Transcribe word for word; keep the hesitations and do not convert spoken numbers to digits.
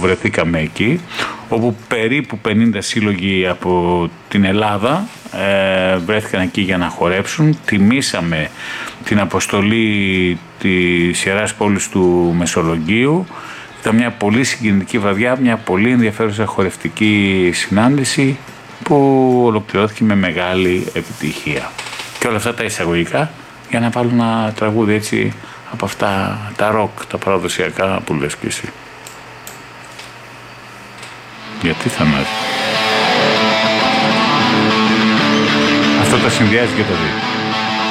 βρεθήκαμε εκεί, όπου περίπου πενήντα σύλλογοι από την Ελλάδα ε, βρέθηκαν εκεί για να χορέψουν. Τιμήσαμε την αποστολή της Ιεράς Πόλης του Μεσολογγίου. Ήταν μια πολύ συγκινητική βραδιά, μια πολύ ενδιαφέρουσα χορευτική συνάντηση που ολοκληρώθηκε με μεγάλη επιτυχία. Και όλα αυτά τα εισαγωγικά για να βάλω ένα τραγούδι έτσι από αυτά τα ροκ, τα παραδοσιακά που λες και εσύ. Γιατί θα μάθει. Αυτό τα συνδυάζει και το δύο.